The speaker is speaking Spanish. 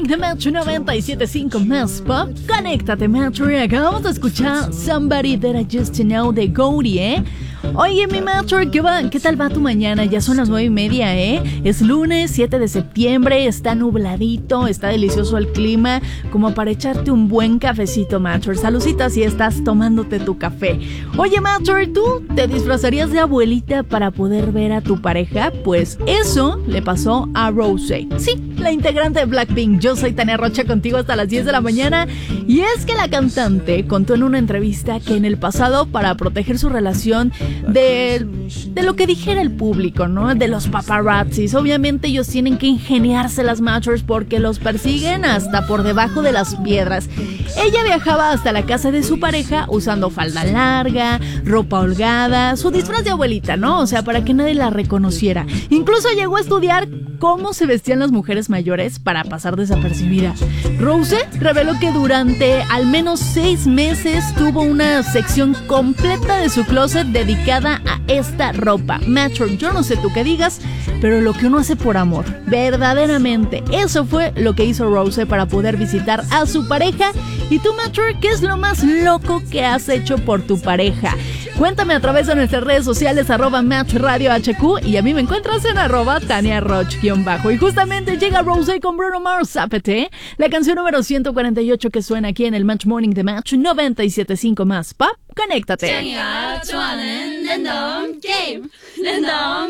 Morning de Metro 97.5 más pop. Conéctate, Metro. Acabamos de escuchar Somebody That I Used to Know de Goldie, ¿eh? Oye, mi Metro, ¿qué tal va tu mañana? Ya son las 9:30, ¿eh? Es lunes 7 de septiembre, está nubladito, está delicioso el clima, como para echarte un buen cafecito, Metro. Saludcita si estás tomándote tu café. Oye, Metro, ¿tú te disfrazarías de abuelita para poder ver a tu pareja? Pues eso le pasó a Rosé. Sí, la integrante de Blackpink. Yo soy Tania Rocha, contigo hasta las 10 de la mañana. Y es que la cantante contó en una entrevista que en el pasado, para proteger su relación de lo que dijera el público, ¿no? De los paparazzis. Obviamente ellos tienen que ingeniarse las matchers porque los persiguen hasta por debajo de las piedras. Ella viajaba hasta la casa de su pareja usando falda larga, ropa holgada, su disfraz de abuelita, ¿no? O sea, para que nadie la reconociera. Incluso llegó a estudiar cómo se vestían las mujeres mayores para pasar desapercibida. Rose reveló que durante al menos 6 meses tuvo una sección completa de su closet dedicada a esta ropa. Metro, yo no sé tú qué digas, pero lo que uno hace por amor, verdaderamente, eso fue lo que hizo Rose para poder visitar a su pareja. Y tú, Metro, ¿qué es lo más loco que has hecho por tu pareja? Cuéntame a través de nuestras redes sociales, @MatchRadioHQ, y a mí me encuentras en @TaniaRoch_. Y justamente llega Rosé con Bruno Mars, Zapete, la canción número 148 que suena aquí en el Match Morning de Match 97.5 más pop. Conéctate.